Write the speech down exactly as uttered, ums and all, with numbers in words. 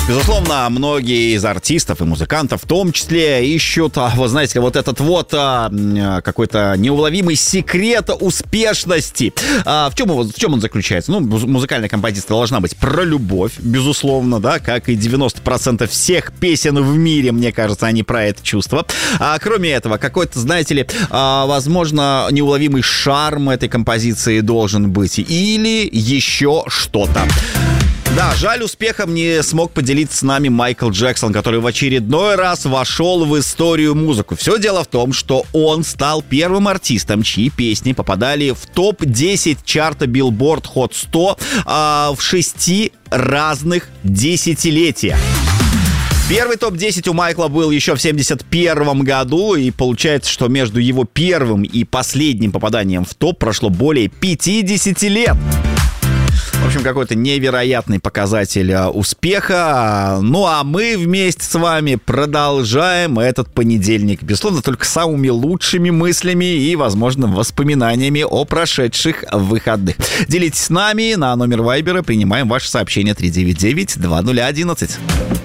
Безусловно, многие из артистов и музыкантов в том числе ищут, вы знаете, вот этот вот а, какой-то неуловимый секрет успешности. А, в, чем его, в чем он заключается? Ну, музыкальная композиция должна быть про любовь, безусловно, да, как и девяносто процентов всех песен в мире, мне кажется, они про это чувство. А, кроме этого, какой-то, знаете ли, а, возможно, неуловимый шарм этой композиции должен быть. Или еще что-то. Да, жаль, успехом не смог поделиться с нами Майкл Джексон, который в очередной раз вошел в историю музыки. Все дело в том, что он стал первым артистом, чьи песни попадали в топ десять чарта Billboard Hot сто а, в шести разных десятилетиях. Первый топ десять у Майкла был еще в семьдесят первом году, и получается, что между его первым и последним попаданием в топ прошло более пятьдесят лет. В общем, какой-то невероятный показатель успеха. Ну, а мы вместе с вами продолжаем этот понедельник. Безусловно, только самыми лучшими мыслями и, возможно, воспоминаниями о прошедших выходных. Делитесь с нами на номер Вайбера. Принимаем ваши сообщения три девять девять два ноль один один.